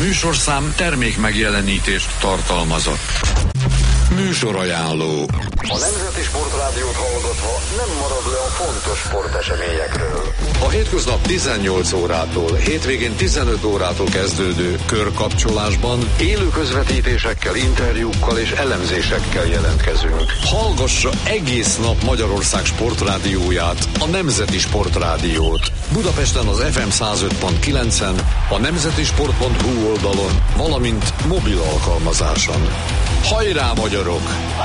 műsorszám termék megjelenítést tartalmazott. Műsorajánló. A Nemzeti Sportrádiót hallgatva nem marad le a fontos sporteseményekről. A hétköznap 18 órától, hétvégén 15 órától kezdődő körkapcsolásban élő közvetítésekkel, interjúkkal és elemzésekkel jelentkezünk. Hallgassa egész nap Magyarország sportrádióját, a Nemzeti Sportrádiót. Budapesten az FM 105.9-en, a nemzetisport.hu oldalon, valamint mobil alkalmazáson. Hajrá, magyarok!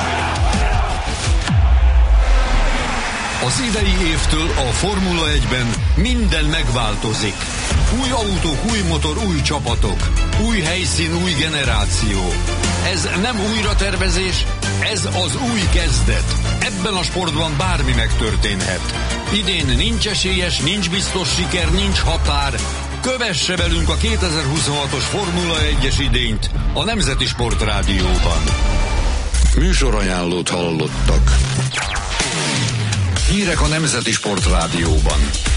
Az idei évtől a Formula 1-ben minden megváltozik. Új autók, új motor, új csapatok. Új helyszín, új generáció. Ez nem újratervezés, ez az új kezdet. Ebben a sportban bármi megtörténhet. Idén nincs esélyes, nincs biztos siker, nincs határ. Kövesse velünk a 2026-os Formula 1-es idényt a Nemzeti Sportrádióban. Műsorajánlót hallottak. Hírek a Nemzeti Sportrádióban.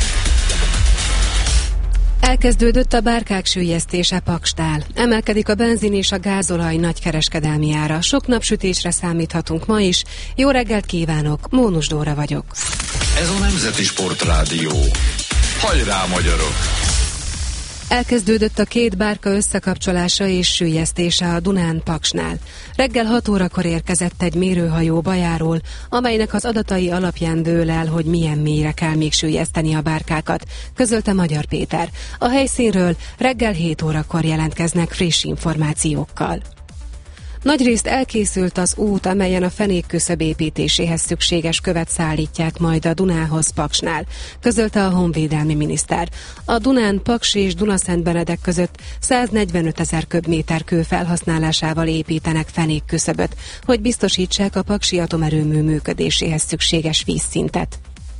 Elkezdődött a bárkák süllyesztése Paksnál. Emelkedik a benzin és a gázolaj nagykereskedelmi ára. Sok napsütésre számíthatunk ma is. Jó reggelt kívánok, Mónus Dóra vagyok. Ez a Nemzeti Sportrádió. Hajrá, magyarok! Elkezdődött a két bárka összekapcsolása és süllyesztése a Dunán Paksnál. Reggel 6 órakor érkezett egy mérőhajó Bajáról, amelynek az adatai alapján dől el, hogy milyen mélyre kell még süllyeszteni a bárkákat, közölte Magyar Péter. A helyszínről reggel 7 órakor jelentkeznek friss információkkal. Nagyrészt elkészült az út, amelyen a fenékküszöb építéséhez szükséges követ szállítják majd a Dunához Paksnál, közölte a honvédelmi miniszter. A Dunán Paks és Dunaszentbenedek között 145 000 köbméter kő felhasználásával építenek fenékküszöböt, hogy biztosítsák a paksi atomerőmű működéséhez szükséges vízszintet.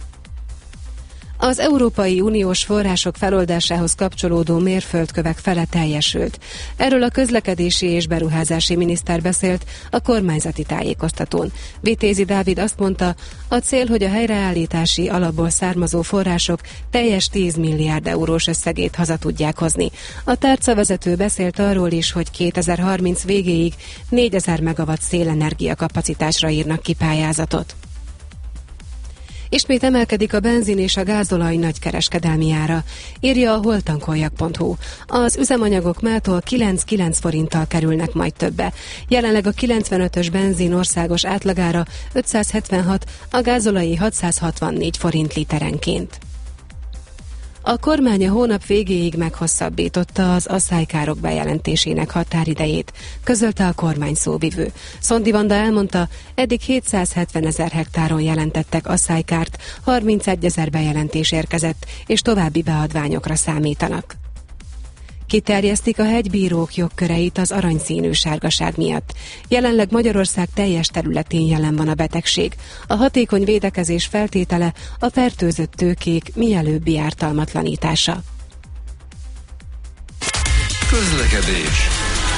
Az Európai Uniós források feloldásához kapcsolódó mérföldkövek fele teljesült. Erről a közlekedési és beruházási miniszter beszélt a kormányzati tájékoztatón. Vitézi Dávid azt mondta, a cél, hogy a helyreállítási alapból származó források teljes 10 milliárd eurós összegét haza tudják hozni. A tárcavezető beszélt arról is, hogy 2030 végéig 4000 megawatt szélenergia kapacitásra írnak ki pályázatot. Ismét emelkedik a benzin és a gázolaj nagykereskedelmi ára, írja a holtankoljak.hu. Az üzemanyagok mától 9-9 forinttal kerülnek majd többe. Jelenleg a 95-ös benzin országos átlagára 576, a gázolai 664 forint literenként. A kormány a hónap végéig meghosszabbította az asszálykárok bejelentésének határidejét, közölte a kormány szóvivő. Szondi Vanda elmondta, eddig 770 000 hektáron jelentettek asszálykárt, 31 000 bejelentés érkezett, és további beadványokra számítanak. Kiterjesztik a hegybírók jogköreit az aranyszínű sárgaság miatt. Jelenleg Magyarország teljes területén jelen van a betegség. A hatékony védekezés feltétele a fertőzött tőkék mielőbbi ártalmatlanítása. Közlekedés.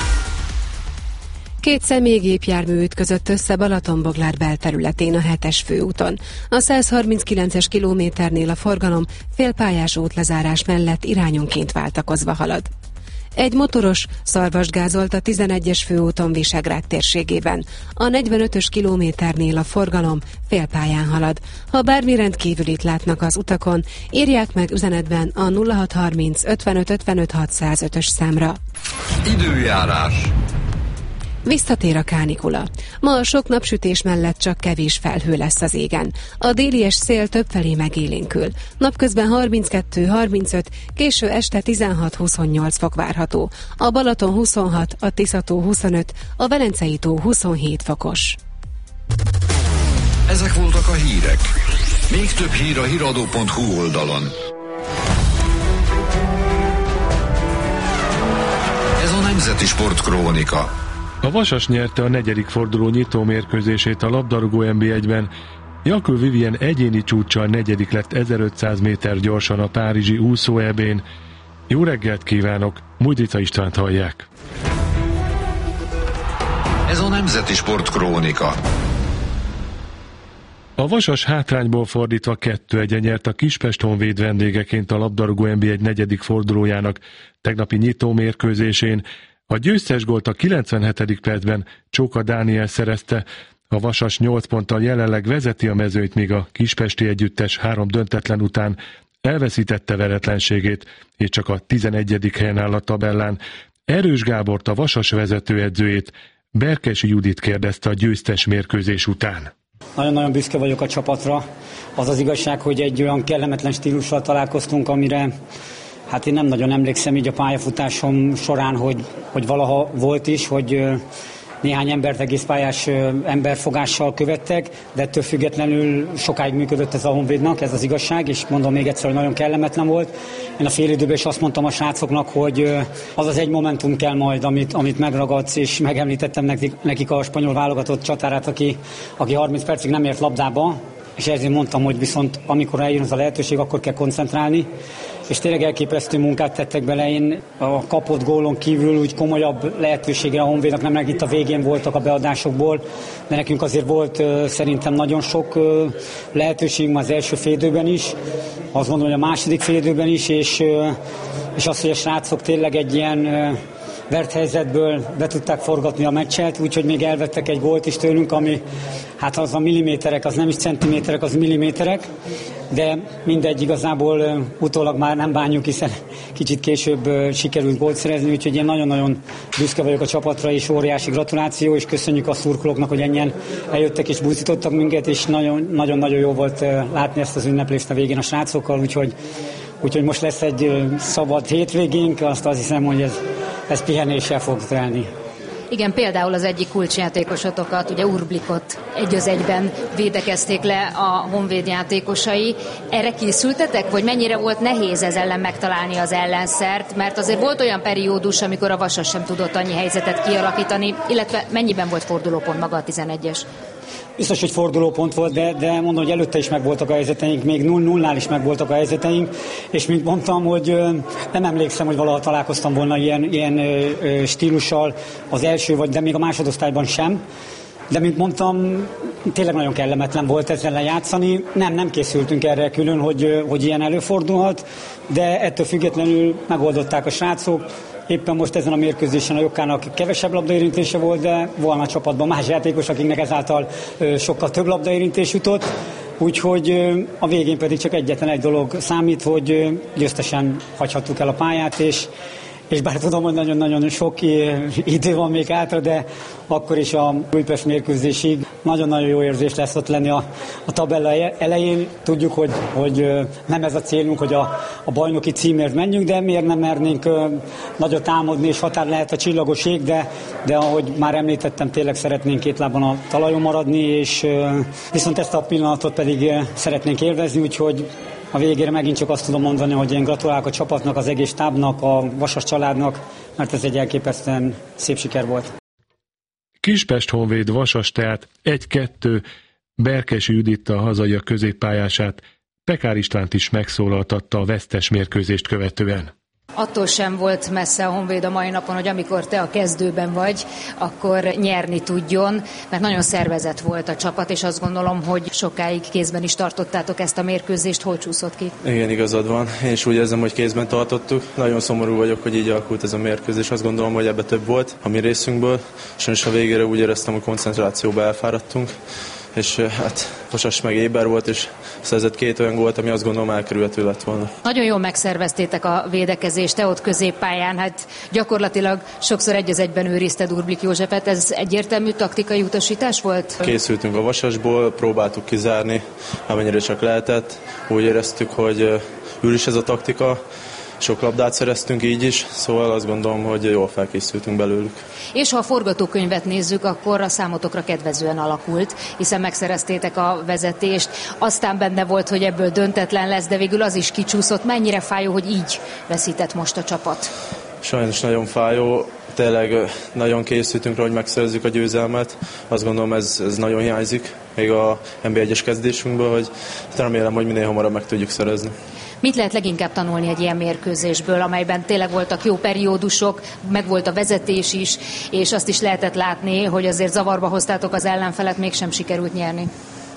Két személygépjármű ütközött össze Balatonboglár belterületén a 7-es főúton. A 139-es kilométernél a forgalom félpályás útlezárás mellett irányonként váltakozva halad. Egy motoros szarvasgázolt a 11-es főúton Visegrád térségében. A 45-ös kilométernél a forgalom félpályán halad. Ha bármi rendkívülit látnak az utakon, írják meg üzenetben a 0630 55 55 605-ös számra. Időjárás. Visszatér a kánikula. Ma a sok napsütés mellett csak kevés felhő lesz az égen. A délies szél többfelé megélénkül. Napközben 32-35, késő este 16-28 fok várható. A Balaton 26, a Tisza-tó 25, a Velencei-tó 27 fokos. Ezek voltak a hírek. Még több hír a hiradó.hu oldalon. Ez a Nemzeti Sport Krónika. A Vasas nyerte a 4. forduló nyitó mérkőzését a labdarúgó NB1-ben. Jakub Vivien egyéni csúccsal 4. lett 1500 méter gyorsan a párizsi úszó EB-n. Jó reggelt kívánok, Mújdica Istvánt hallják. Ez a Nemzeti Sport Krónika. A Vasas hátrányból fordítva 2-1 nyert a Kispest Honvéd vendégeként a labdarúgó NB1 negyedik fordulójának tegnapi nyitómérkőzésén. A győztes gólt a 97. percben Csóka Dániel szerezte. A Vasas 8 ponttal jelenleg vezeti a mezőnyt, míg a kispesti együttes 3 döntetlen után elveszítette veretlenségét, és csak a 11. helyen áll a tabellán. Erős Gábort, a Vasas vezetőedzőjét, Berkesi Judit kérdezte a győztes mérkőzés után. Nagyon-nagyon büszke vagyok a csapatra. Az az igazság, hogy egy olyan kellemetlen stílussal találkoztunk, amire hát én nem nagyon emlékszem így a pályafutásom során, hogy valaha volt is, hogy néhány embert egész pályás emberfogással követtek, de ettől függetlenül sokáig működött ez a Honvédnak, ez az igazság, és mondom még egyszer, hogy nagyon kellemetlen volt. Én a félidőben is azt mondtam a srácoknak, hogy az az egy momentum kell majd, amit megragadsz, és megemlítettem nekik a spanyol válogatott csatárát, aki 30 percig nem ért labdába, és ezért mondtam, hogy viszont amikor eljön az a lehetőség, akkor kell koncentrálni, és tényleg elképesztő munkát tettek bele. Én a kapott gólon kívül úgy komolyabb lehetőségre a Honvédnak nem, itt a végén voltak a beadásokból, de nekünk azért volt szerintem nagyon sok lehetőségünk az első félidőben is, azt mondom, hogy a második félidőben is, és az, hogy a srácok tényleg egy ilyen vert helyzetből be tudták forgatni a meccset, úgyhogy még elvettek egy gólt is tőlünk, ami hát az a milliméterek, az nem is centiméterek, az milliméterek, de mindegy, igazából utólag már nem bánjuk, hiszen kicsit később sikerült gólt szerezni, úgyhogy én nagyon-nagyon büszke vagyok a csapatra, és óriási gratuláció, és köszönjük a szurkolóknak, hogy ennyien eljöttek és buzdítottak minket, és nagyon-nagyon jó volt látni ezt az ünneplést a végén a srácokkal, úgyhogy most lesz egy szabad hétvégénk, azt hiszem, hogy ez pihenéssel fog telni. Igen, például az egyik kulcsjátékosotokat, ugye Urblikot 1-1-ben védekezték le a Honvéd játékosai. Erre készültetek, vagy mennyire volt nehéz ez ellen megtalálni az ellenszert? Mert azért volt olyan periódus, amikor a Vasas sem tudott annyi helyzetet kialakítani, illetve mennyiben volt fordulópont maga a 11-es? Biztos, hogy fordulópont volt, de mondom, hogy előtte is megvoltak a helyzeteink, még 0-0-nál is megvoltak a helyzeteink, és mint mondtam, hogy nem emlékszem, hogy valaha találkoztam volna ilyen stílussal az első, de még a másodosztályban sem. De mint mondtam, tényleg nagyon kellemetlen volt ezzel lejátszani. Nem készültünk erre külön, hogy ilyen előfordulhat, de ettől függetlenül megoldották a srácok. Éppen most ezen a mérkőzésen a Jokkának kevesebb labdaérintése volt, de volna a csapatban más játékos, akiknek ezáltal sokkal több labdaérintés jutott. Úgyhogy a végén pedig csak egyetlen egy dolog számít, hogy győztesen hagyhattuk el a pályát, és bár tudom, hogy nagyon-nagyon sok idő van még hátra, de akkor is a Újpest mérkőzésig nagyon-nagyon jó érzés lesz ott lenni a tabella elején. Tudjuk, hogy nem ez a célunk, hogy a bajnoki címért menjünk, de miért nem mernénk nagyot támadni, és határ lehet a csillagoség, de ahogy már említettem, tényleg szeretnénk két lábon a talajon maradni, és viszont ezt a pillanatot pedig szeretnénk élvezni, úgyhogy a végére megint csak azt tudom mondani, hogy én gratulálok a csapatnak, az egész stábnak, a Vasas családnak, mert ez egy elképesztően szép siker volt. Kispest Honvéd Vasas tehát 1-2, Berkesi Judit a hazaiak középpályását, Pekár Istvánt is megszólaltatta a vesztes mérkőzést követően. Attól sem volt messze a Honvéd a mai napon, hogy amikor te a kezdőben vagy, akkor nyerni tudjon, mert nagyon szervezett volt a csapat, és azt gondolom, hogy sokáig kézben is tartottátok ezt a mérkőzést. Hol csúszott ki? Igen, igazad van. Én is úgy érzem, hogy kézben tartottuk. Nagyon szomorú vagyok, hogy így alakult ez a mérkőzés. Azt gondolom, hogy ebbe több volt a mi részünkből. Sajnos a végére úgy éreztem, hogy koncentrációba elfáradtunk. És hát Vasas meg éber volt, és szerzett 2 olyan gólt, ami azt gondolom elkerülhető lett volna. Nagyon jól megszerveztétek a védekezést, te ott középpályán, hát gyakorlatilag sokszor 1-1-ben őrizted Urblik Józsefet, ez egyértelmű taktikai utasítás volt? Készültünk a Vasasból, próbáltuk kizárni, amennyire csak lehetett. Úgy éreztük, hogy ül is ez a taktika, sok labdát szereztünk így is, szóval azt gondolom, hogy jól felkészültünk belőlük. És ha a forgatókönyvet nézzük, akkor a számotokra kedvezően alakult, hiszen megszereztétek a vezetést, aztán benne volt, hogy ebből döntetlen lesz, de végül az is kicsúszott. Mennyire fájó, hogy így veszített most a csapat? Sajnos nagyon fájó. Tényleg nagyon készültünk rá, hogy megszerezzük a győzelmet. Azt gondolom, ez nagyon hiányzik még a NB1-es kezdésünkből, hogy remélem, hogy minél hamarabb meg tudjuk szerezni. Mit lehet leginkább tanulni egy ilyen mérkőzésből, amelyben tényleg voltak jó periódusok, meg volt a vezetés is, és azt is lehetett látni, hogy azért zavarba hoztátok az ellenfelet, mégsem sikerült nyerni?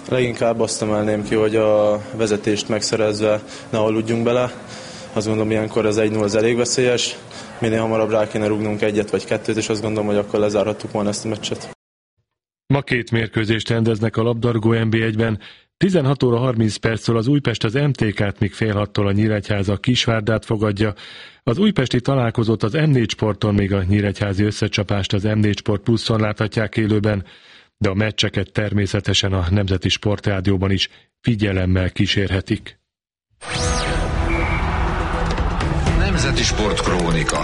Leginkább azt emelném ki, hogy a vezetést megszerezve ne aludjunk bele. Azt gondolom, ilyenkor az 1-0 az elég veszélyes. Minél hamarabb rá kéne rúgnunk 1 vagy 2, és azt gondolom, hogy akkor lezárhattuk volna ezt a meccset. Ma 2 mérkőzést rendeznek a labdarúgó NB1-ben. 16 óra 30 perccel az Újpest az MTK-t, míg fél 6-tól a Nyíregyháza Kisvárdát fogadja. Az újpesti találkozót az M4 Sporton, még a nyíregyházi összecsapást az M4 Sport Pluszon láthatják élőben, de a meccseket természetesen a Nemzeti Sportrádióban is figyelemmel kísérhetik. Nemzeti Sport Krónika.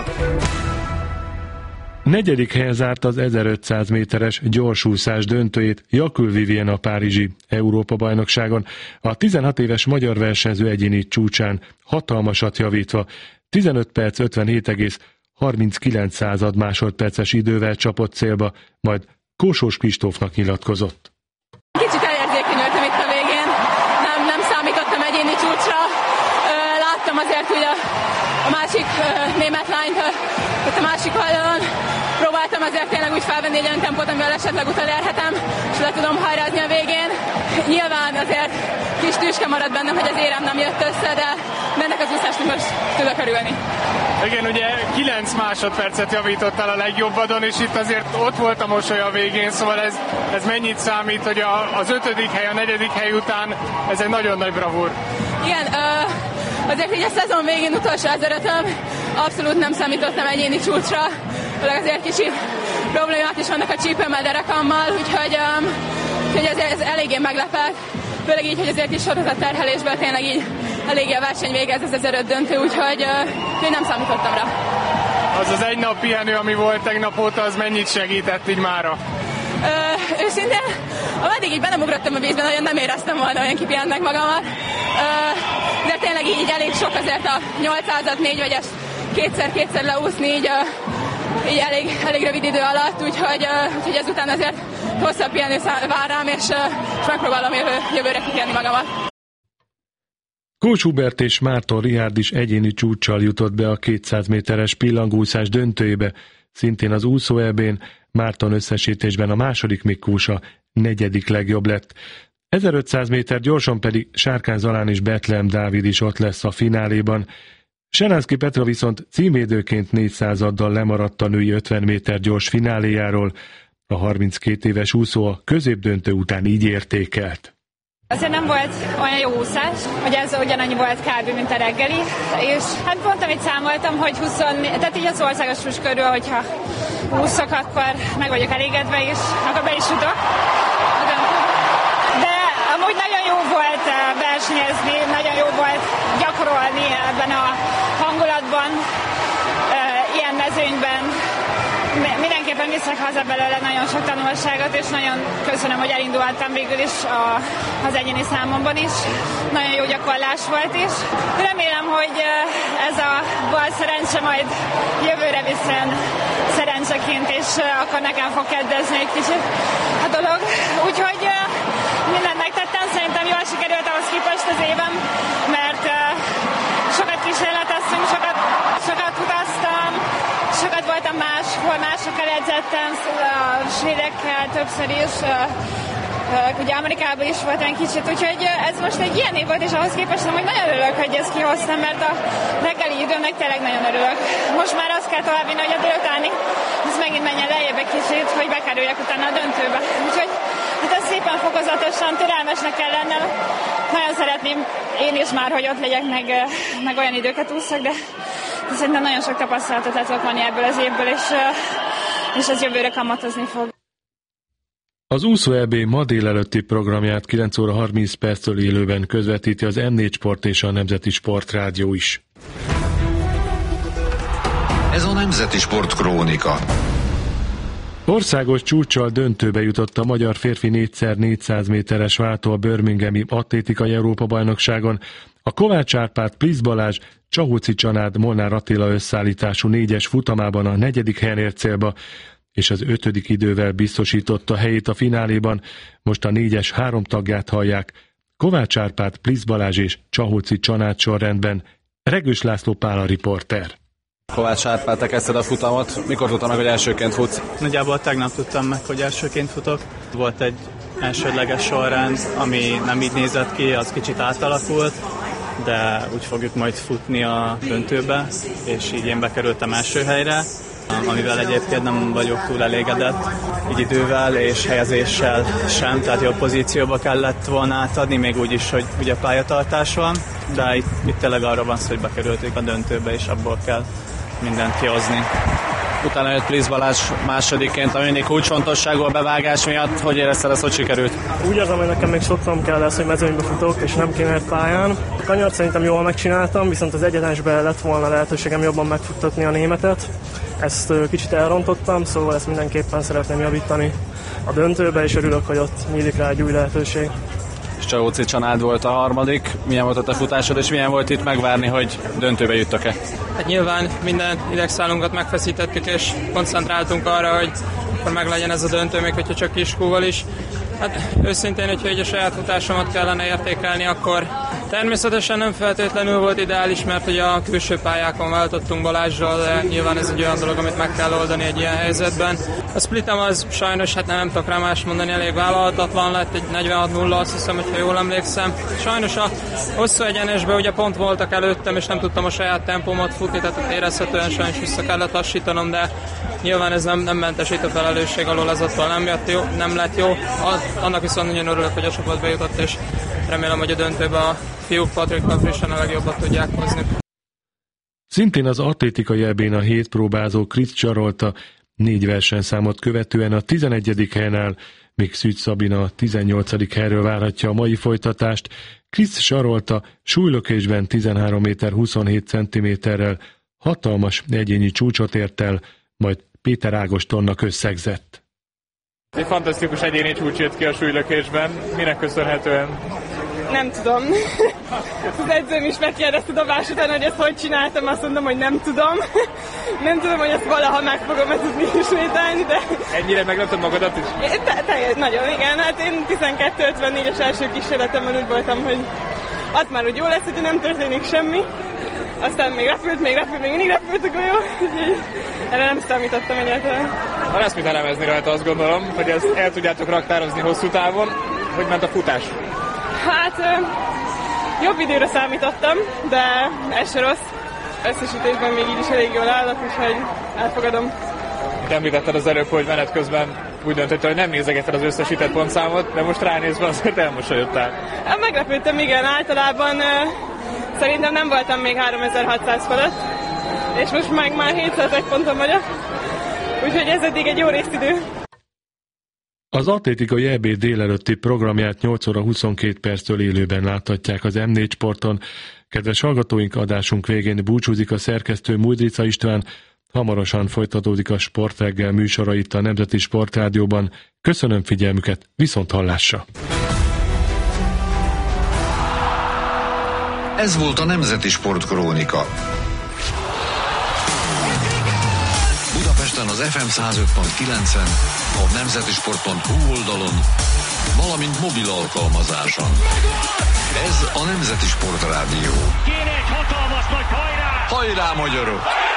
4. helyen zárt az 1500 méteres gyorsúszás döntőjét Jakül Vivien a párizsi Európa-bajnokságon. A 16 éves magyar versenyző egyéni csúcsán hatalmasat javítva 15 perc 57,39 másodperces idővel csapott célba, majd Kósós Kristófnak nyilatkozott. Kicsit elérzékenyültem itt a végén, nem számítottam egyéni csúcsra. Láttam azért, hogy a másik német lányt ott a másik oldalon. Próbáltam azért tényleg úgy felvenni egy olyan tempót, amivel esetleg utolérhetem, és le tudom hajrázni a végén. Nyilván azért kis tüske maradt bennem, hogy az érem nem jött össze, de ennek az úszásnak most tudok örülni. Igen, ugye 9 másodpercet javítottál a legjobbadon, és itt azért ott volt a mosoly a végén, szóval ez mennyit számít, hogy az 5. hely, a 4. hely után ez egy nagyon nagy bravúr. Igen, azért így a szezon végén utolsó 1500-öm abszolút nem számítottam egyéni csúcsra, azért kicsit problémák is vannak a csípőmmel, derekammal, úgyhogy ez eléggé meglepett. Főleg így, hogy azért is sorozat terhelésből tényleg így eléggé a verseny vége, ez az 1500 döntő, úgyhogy nem számítottam rá. Az egy nap pihenő, ami volt tegnap óta, az mennyit segített így mára? Őszintén, ameddig így be nem ugrottam a vízben, nagyon nem éreztem volna olyan kipihentnek magamat. De tényleg így elég sok azért a 800-at 4 vegyes kétszer leúszni, így elég rövid idő alatt, úgyhogy ezután azért hosszabb pihenő vár rám, és megpróbálom jövőre kikenni magamat. Kócs Hubert és Márton Richárd is egyéni csúccsal jutott be a 200 méteres pillangóúszás döntőjébe, szintén az úszó EB-n. Márton összesítésben a második, míg Kósa 4. legjobb lett. 1500 méter gyorsan pedig Sárkány Zalán és Betlehem Dávid is ott lesz a fináléban. Seránszky Petra viszont címédőként 400-addal lemaradt a női 50 méter gyors fináléjáról. A 32 éves úszó a középdöntő után így értékelt. Azért nem volt olyan jó úszás, hogy ez ugyanannyi volt kb. Mint a reggeli, és hát pont amit számoltam, hogy 20, tehát így az országos csúcs körül, hogyha úszok, akkor meg vagyok elégedve, és akkor be is jutok. De amúgy nagyon jó volt versenyezni, nagyon jó volt gyakorolni ebben a hangulatban, ilyen mezőnyben. Mindenképpen viszek haza belőle nagyon sok tanulságot, és nagyon köszönöm, hogy elindultam végül is az egyéni számomban is. Nagyon jó gyakorlás volt is. Remélem, hogy ez a bal szerencse majd jövőre viszont szerencseként, és akkor nekem fog kedvezni egy kicsit a dolog. Úgyhogy mindent megtettem, szerintem jól sikerült ahhoz képest az évem, mert sokat kísérleteztünk, sokat utaztam, sokat voltam másokkal edzettem, a svédekkel többször is, ugye Amerikában is voltam egy kicsit, úgyhogy ez most egy ilyen év volt, és ahhoz képest hogy nagyon örülök, hogy ezt kihoztam, mert a reggeli időnek tényleg nagyon örülök. Most már azt kell továbbvinni, hogy a délutáni, ez megint menjen lejjebb egy kicsit, hogy bekerüljek utána a döntőbe. Úgyhogy hát ez szépen fokozatosan, türelmesnek kell lennem. Nagyon szeretném én is már, hogy ott legyek, meg olyan időket ússzak, de szerintem nagyon sok tapasztalatot le tudok venni ebből az évből, és ez jövőre kamatozni fog. Az úszó EB ma délelőtti programját 9 óra 30 perctől élőben közvetíti az M4 Sport és a Nemzeti Sportrádió is. Ez a Nemzeti Sport Krónika. Országos csúccsal döntőbe jutott a magyar férfi 4x400 méteres váltó a birminghami atlétikai Európa-bajnokságon. A Kovács Árpád, Plisz Balázs, Csahóci Csanád, Molnár Attila összeállítású 4-es futamában a 4. helyen ért célba, és az 5. idővel biztosította helyét a fináléban. Most a 4-es 3 tagját hallják: Kovács Árpád, Plisz Balázs és Csahóci Csanád sorrendben. Regős László Pál a riporter. Kovács Árpád, te kezdted a futamot. Mikor tudtam meg, hogy elsőként futsz? Nagyjából tegnap tudtam meg, hogy elsőként futok. Volt egy elsődleges sorrend, ami nem így nézett ki, az kicsit átalakult, de úgy fogjuk majd futni a döntőbe, és így én bekerültem első helyre, amivel egyébként nem vagyok túl elégedett, így idővel és helyezéssel sem, tehát jobb pozícióba kellett volna átadni, még úgy is, hogy ugye pályatartás van, de itt tényleg arra van szó, hogy bekerültük a döntőbe, és abból kell mindent kihozni. Utána jött Plisz Balázs másodikként, a mindig kulcsfontosságú a bevágás miatt. Hogy érezted ezt, hogy sikerült? Úgy érzem, hogy nekem még sokram kell lesz, hogy mezőnybe futok, és nem kémért pályán. A kanyart szerintem jól megcsináltam, viszont az egyenesben lett volna lehetőségem jobban megfuttatni a németet. Ezt kicsit elrontottam, szóval ezt mindenképpen szeretném javítani a döntőbe, és örülök, hogy ott nyílik rá egy új lehetőség. Csaóci Csanád volt a harmadik. Milyen volt a te futásod, és milyen volt itt megvárni, hogy döntőbe juttak-e? Hát nyilván minden idegszálunkat megfeszítettük, és koncentráltunk arra, hogy akkor meglegyen ez a döntő, még hogyha csak kiskúval is. Hát őszintén, hogyha egy a saját futásomat kellene értékelni, akkor természetesen nem feltétlenül volt ideális, mert ugye a külső pályákon váltottunk Balázsral, de nyilván ez egy olyan dolog, amit meg kell oldani egy ilyen helyzetben. A splitem az sajnos, hát nem tudok rá más mondani, elég vállalhatatlan lett, egy 46-0, azt hiszem, hogyha jól emlékszem. Sajnos a hosszú egyenesben ugye pont voltak előttem, és nem tudtam a saját tempómat futni, tehát érezhetően sajnos vissza kellett lassítanom, de nyilván ez nem mentesít a felelősség alól, ez attól nem lett jó. Annak viszont nagyon örülök, hogy a csapat bejutott, és remélem, hogy a döntőbe a fiúk Patrikkal frissen a legjobbat tudják hozni. Szintén az atlétikai EB-n a 7 próbázó Krisz Zsarolta 4 versenyszámot követően a 11. helyen áll, míg Szűcs Szabina a 18. helyről várhatja a mai folytatást. Krisz Zsarolta súlylökésben 13 méter 27 cm-rel hatalmas egyéni csúcsot ért el, majd Péter Ágostonnak összegzett. Egy fantasztikus egyéni csúcs jött ki a súlylökésben. Minek köszönhetően? Nem tudom. Az edzőm is megkérdezte dobás után, hogy ezt hogy csináltam, azt mondom, hogy nem tudom. Nem tudom, hogy ezt valaha meg fogom tudni ismételni, de... Ennyire meglepted magadat is? Nagyon, igen. Hát én 12-54-es első kísérletemben úgy voltam, hogy az már úgy jó lesz, hogy nem történik semmi. Aztán még mindig repült a golyó, úgyhogy erre nem számítottam egyáltalán. Ha lesz mit elemezni rajta, azt gondolom, hogy ezt el tudjátok raktározni hosszú távon. Hogy ment a futás? Hát jobb időre számítottam, de ez se rossz. Összesítésben még így is elég jól állok, úgyhogy elfogadom. Említetted az előbb, hogy menet közben úgy döntöttél, hogy nem nézegetted az összesített pontszámot, de most ránézve azért elmosolyodtál. Meglepődtem, igen, általában szerintem nem voltam még 3600 fölött, és most meg már 701 ponton vagyok, úgyhogy ez eddig egy jó részidő. Az atlétikai EB délelőtti programját 8 óra 22 perctől élőben láthatják az M4 Sporton. Kedves hallgatóink, adásunk végén búcsúzik a szerkesztő Mújdrica István. Hamarosan folytatódik a Sportreggel műsora itt a Nemzeti Sportrádióban. Köszönöm figyelmüket, viszonthallásra! Ez volt a Nemzeti Sportkrónika. Budapesten az FM 105.9-en, a nemzetisport.hu oldalon, valamint mobil alkalmazáson. Ez a Nemzeti Sportrádió. Kéne egy hatalmas nagy hajrá! Hajrá, magyarok!